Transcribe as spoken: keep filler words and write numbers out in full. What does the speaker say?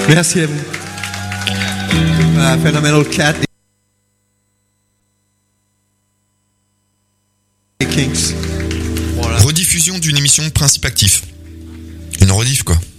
Merci à vous. Uh, Phenomenal Cat et Kings. Voilà. Rediffusion d'une émission de Principe Actif. Une rediff quoi.